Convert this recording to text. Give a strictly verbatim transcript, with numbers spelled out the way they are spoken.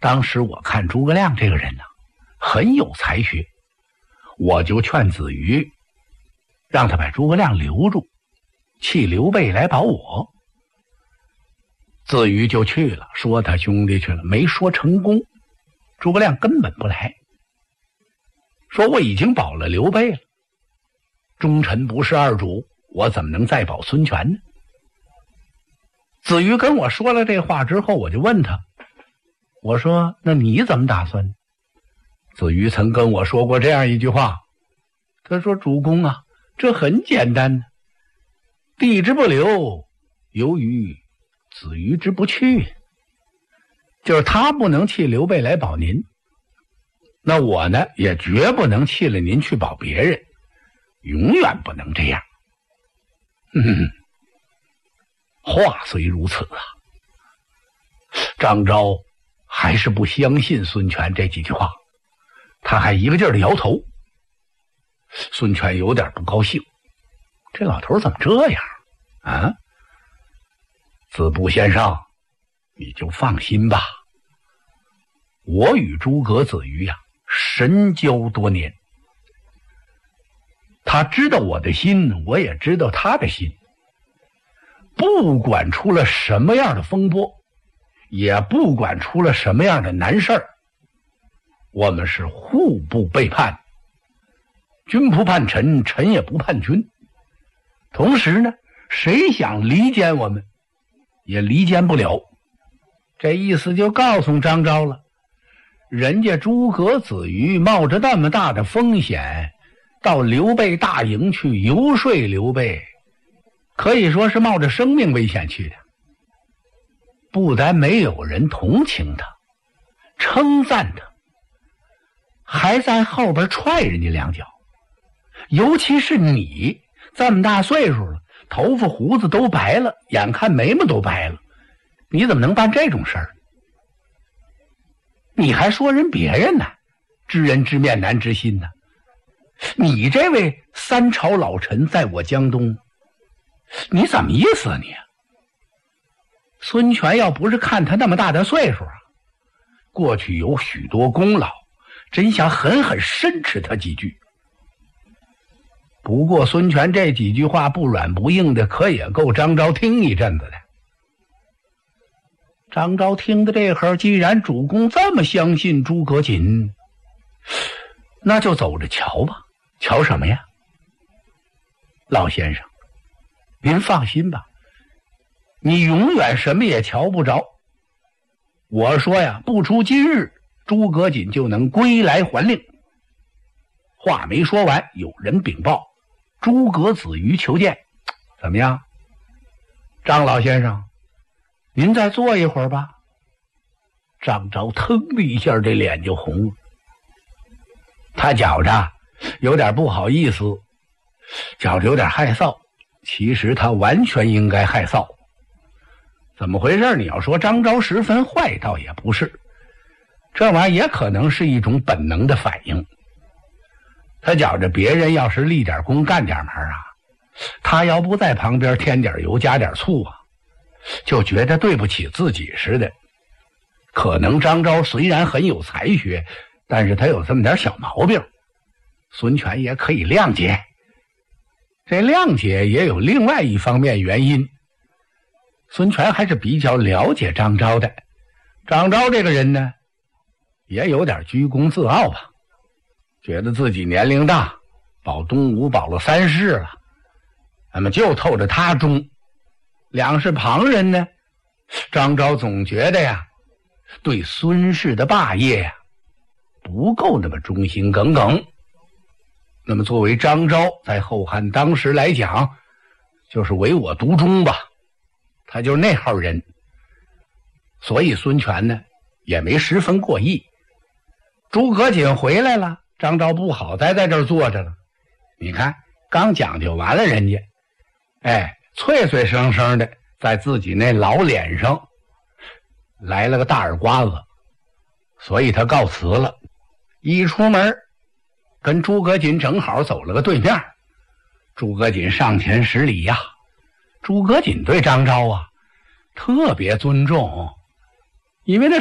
当时我看诸葛亮这个人呢、啊，很有才学，我就劝子瑜让他把诸葛亮留住，弃刘备来保我。子瑜就去了，说他兄弟去了，没说成功。诸葛亮根本不来，说我已经保了刘备了，忠臣不是二主，我怎么能再保孙权呢？子瑜跟我说了这话之后，我就问他，我说那你怎么打算？子瑜曾跟我说过这样一句话，他说主公啊，这很简单的，弟之不留，由于子瑜之不去，就是他不能弃刘备来保您，那我呢也绝不能弃了您去保别人，永远不能这样。嗯，话虽如此啊，张昭还是不相信孙权这几句话，他还一个劲儿的摇头。孙权有点不高兴，这老头怎么这样啊？子布先生，你就放心吧，我与诸葛子瑜呀、啊、深交多年，他知道我的心，我也知道他的心，不管出了什么样的风波，也不管出了什么样的难事儿，我们是互不背叛，君不叛臣，臣也不叛君。同时呢，谁想离间我们也离间不了。这意思就告诉张昭了，人家诸葛子瑜冒着那么大的风险到刘备大营去游说刘备，可以说是冒着生命危险去的。不但没有人同情他称赞他，还在后边踹人家两脚。尤其是你这么大岁数了，头发胡子都白了，眼看眉毛都白了，你怎么能办这种事儿？你还说人别人呢，知人知面难知心呢。你这位三朝老臣在我江东，你怎么意思啊你？孙权要不是看他那么大的岁数啊，过去有许多功劳，真想狠狠申斥他几句。不过孙权这几句话不软不硬的，可也够张昭听一阵子的。张昭听的这会儿，既然主公这么相信诸葛瑾，那就走着瞧吧。瞧什么呀？老先生，您放心吧，你永远什么也瞧不着。我说呀，不出今日，诸葛瑾就能归来还令。话没说完，有人禀报，诸葛子瑜求见。怎么样？张老先生，您再坐一会儿吧。张昭腾的一下，这脸就红了。他觉着有点不好意思，觉着有点害臊。其实他完全应该害臊。怎么回事？你要说张昭十分坏，倒也不是，这玩意儿也可能是一种本能的反应。他觉着别人要是立点功干点门啊，他要不在旁边添点油加点醋啊，就觉得对不起自己似的。可能张昭虽然很有才学，但是他有这么点小毛病，孙权也可以谅解。这谅解也有另外一方面原因，孙权还是比较了解张昭的。张昭这个人呢，也有点居功自傲吧，觉得自己年龄大，保东吴保了三世了，那么就透着他忠。两是旁人呢，张昭总觉得呀，对孙氏的霸业呀不够那么忠心耿耿。那么作为张昭在后汉当时来讲，就是唯我独忠吧，他就是那号人。所以孙权呢也没十分过意。诸葛瑾回来了，张昭不好再在这儿坐着了。你看刚讲究完了，人家哎脆脆生生的在自己那老脸上来了个大耳刮子，所以他告辞了。一出门跟诸葛瑾正好走了个对面，诸葛瑾上前施礼呀。诸葛瑾对张昭啊特别尊重，因为那